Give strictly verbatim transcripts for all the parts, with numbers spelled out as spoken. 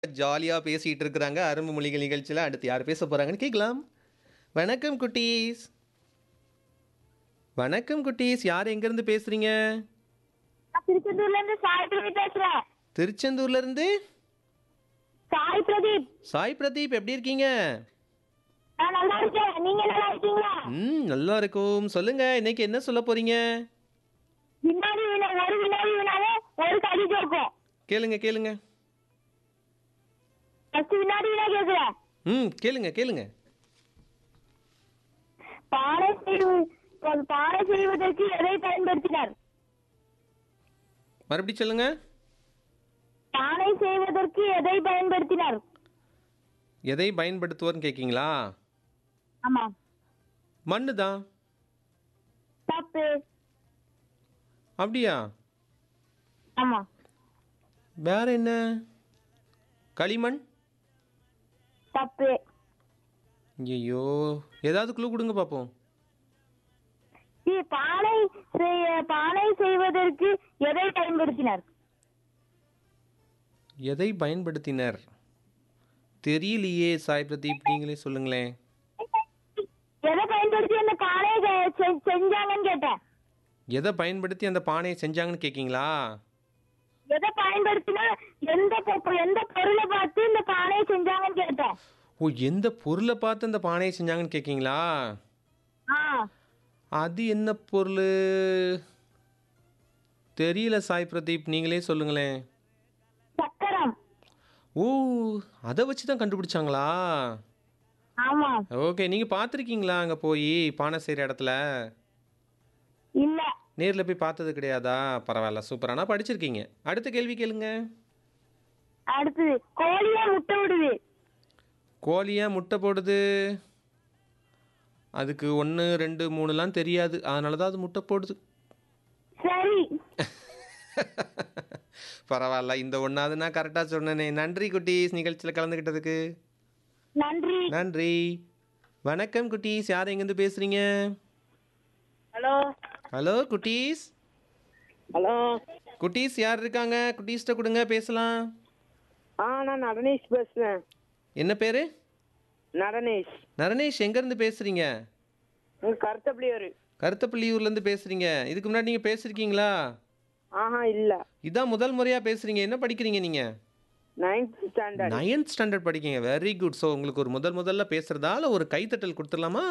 ஜாலியா பேசிட்டு இருக்கிறாங்க. அரும்பு மொழிகள் நிகழ்ச்சியில அடுத்து யார் பேச போறாங்கன்னு கேட்கலாம். வணக்கம் குட்டீஸ். வணக்கம் குட்டீஸ். யார் எங்கேருந்து பேசுறீங்க? நான் திருச்செந்தூர்ல இருந்து சாய் பிரதீப் பேசுறேன். திருச்செந்தூர்ல இருந்து சாய் பிரதீப். சாய் பிரதீப் எப்படி இருக்கீங்க? நான் நல்லா இருக்கேன். நீங்க நல்லா இருக்கீங்களா? ம் நல்லா இருக்கும். சொல்லுங்க இன்னைக்கு என்ன சொல்ல போறீங்க? வினாடி வினா ஒரு வினாடி வினாவே ஒரு கடி கேட்கும். கேளுங்க கேளுங்க. ஃபர்ஸ்ட் வினாடி வினா கேக்குறேன். ம் கேளுங்க கேளுங்க. பானை செய்வது பானை செய்வதற்கு எதை பயன்படுத்தினார்? மறுபடியும் சொல்லுங்க. பானை செய்வதற்கு எதை பயன்படுத்தினார்? எதை பயன்படுத்துவார்னு கேட்கீங்களா? ஆமா. மண்ணு தான். தப்பு. அப்படியா? ஆமா. வேற என்ன? களிமண்? தப்பு. ஐயோ ஏதாவது க்ளூ கொடுங்க பார்ப்போம். சி, பானை செய்ய பானை செய்வதற்கு எதை பயன்படுத்தினார்? எதை பயன்படுத்தினர்? தெரியலையே சாய் பிரதீப், நீங்களே சொல்லுங்களேன். எதை பயன்படுத்தி அந்த பானையை செ- செ- செஞ்சாங்கன்னு கேட்டேன். எதை பயன்படுத்தி அந்த பானையை செஞ்சாங்கன்னு கேட்கீங்களா? எதை பயன்படுத்தினா எந்த பொ- எந்த பொருளை பார்த்து இந்த பானையை செஞ்சாங்கன்னு கேட்டேன். ஓ எந்த பொருளை பார்த்து அந்த பானையை செஞ்சாங்கன்னு கேட்கீங்களா? ஆ, அது என்ன பொருள்? தெரியல சாய் பிரதீப், நீங்களே சொல்லுங்களேன். சக்கரம். ஓ அதை வச்சு தான் கண்டுபிடிச்சாங்களா? ஆமா. ஓகே, நீங்கள் பார்த்துருக்கீங்களா அங்கே போய் பானை செய்கிற இடத்துல? இல்ல. நேரில் போய் பார்த்தது கிடையாதா? பரவாயில்ல, சூப்பர். ஆனால் படிச்சிருக்கீங்க. அடுத்த கேள்வி கேளுங்க. அடுத்தது, கோழியா முட்டை விடுது? கோழியா முட்டை போடுது? அதுக்கு ஒன்று ரெண்டு மூணுலாம் தெரியாது, அதனால தான் அது முட்டை போடுது. சரி. பரவாயில்ல, இந்த ஒன்றாவது நான் கரெக்டாக சொன்னேனே. நன்றி குட்டீஸ், நிகழ்ச்சியில் கலந்துக்கிட்டதுக்கு நன்றி. நன்றி. வணக்கம் குட்டீஸ். யார் எங்கேருந்து பேசுகிறீங்க? ஹலோ. ஹலோ குட்டீஸ். ஹலோ. குட்டீஸ் யார் இருக்காங்க? குட்டீஸ்கிட்ட கொடுங்க, பேசலாம். ஆ, நான் நடனேஷ் பேசுறேன். என்ன பேர்? நடனேஷ். நரணேஷ், எங்கேருந்து பேசுகிறீங்க? உங்க கருத்தப்பள்ளியாரு. கருத்தப்பள்ளியூர்லேருந்து பேசுகிறீங்க. இதுக்கு முன்னாடி நீங்கள் பேசியிருக்கீங்களா? ஆஹா, இல்ல. இதான் முதல் முறையாக பேசுகிறீங்க. என்ன படிக்கிறீங்க நீங்கள்? Ninth standard. Ninth standard படிக்கீங்க. Very good. So உங்களுக்கு ஒரு முதல் முதல்ல பேசுகிறதால ஒரு கைத்தட்டல் கொடுத்துடலாமா?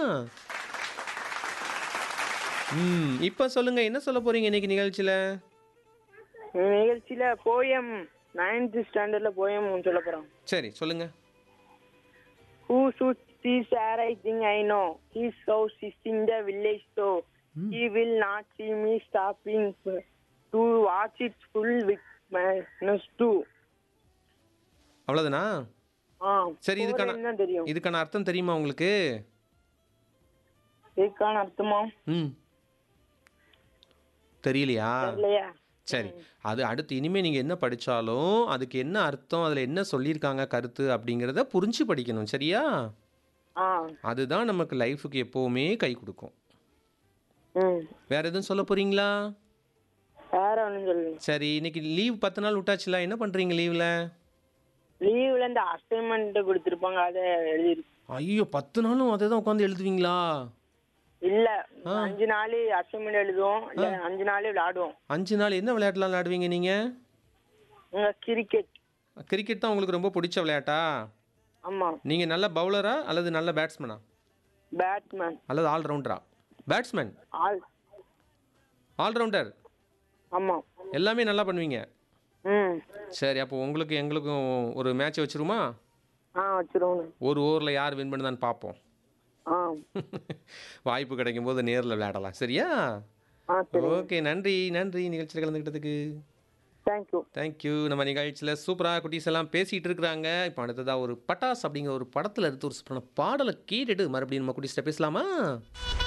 ம் இப்போ சொல்லுங்கள், என்ன சொல்ல போகிறீங்க இன்னைக்கு நிகழ்ச்சியில்? நிகழ்ச்சியில போயம் நைன்த் ஸ்டாண்டர்ட்ல போயம் சொல்ல போறோம். சரி சொல்லுங்கள். Who shoots this air? I think I know. His house is in the village, so he will not see me stopping to watch it full with my nose too. அவ்வளோதானா? ஆ, சரி, இதுக்கான என்ன தெரியும்? இதுக்கான அர்த்தம் தெரியுமா உங்களுக்கு? இதுக்கான அர்த்தமா? ம் தெரியலையா? இல்லையா? சரி, அது அடுத்து இனிமேல் நீங்கள் என்ன படித்தாலும் அதுக்கு என்ன அர்த்தம், அதில் என்ன சொல்லியிருக்காங்க கருத்து அப்படிங்கிறத புரிஞ்சு படிக்கணும். சரியா? ஆ. அதுதான் நமக்கு லைஃபுக்கு எப்போவுமே கை கொடுக்கும். ம். வேற எதுவும் சொல்ல போகிறீங்களா? வேற ஒன்றும் சொல்லுங்க. சரி, இன்னைக்கு லீவ் பத்து நாள் விட்டாச்சுல, என்ன பண்ணுறீங்க லீவில்? லீவ்ல இந்த அசைன்மெண்ட் கொடுத்துருப்பாங்க, அதை எழுதிருக்கு. ஐயோ, பத்து நாளும் அதை தான் உட்காந்து எழுதுவீங்களா? இல்ல, அஞ்சு நாள் அசைன்மெண்ட் எழுதுவோம், இல்ல அஞ்சு நாள் விளையாடுவோம். அஞ்சு நாள் என்ன விளையாட்டுலாம் விளையாடுவீங்க நீங்கள்? உங்க கிரிக்கெட். கிரிக்கெட் தான் உங்களுக்கு ரொம்ப பிடிச்ச விளையாட்டா? ஆமா. நீங்கள் நல்ல பவுலரா அல்லது நல்ல பேட்ஸ்மேனா பேட்ஸ்மேன். அல்லது ஆல்ரவுண்டரா? பேட்ஸ்மேன். ஆல். ஆல்ரவுண்டர். ஆமா. எல்லாமே நல்லா பண்ணுவீங்க. ம். சரி, அப்போ உங்களுக்கு எங்களுக்கும் ஒரு மேட்ச் வச்சிருமா? ஆ, வச்சிருவோம். ஒரு ஓவரில் யார் வின் பண்ணுதான்னு பார்ப்போம். ஆ. வாய்ப்பு கிடைக்கும் போது நேரில் விளையாடலாம். சரியா? ஆ, சரி. ஓகே, நன்றி நன்றி நிகழ்ச்சியில் கலந்துக்கிட்டதுக்கு. தேங்க்யூ. தேங்க்யூ. நம்ம நிகழ்ச்சியில் சூப்பராக குட்டீஸ் எல்லாம் பேசிகிட்டு இருக்கிறாங்க. இப்போ அடுத்ததாக ஒரு பட்டாஸ் அப்படிங்கிற ஒரு படத்தில் எடுத்து ஒரு சூப்பரான பாடலை கேட்டுட்டு மறுபடியும் நம்ம குட்டீஸ்கிட்ட பேசலாமா?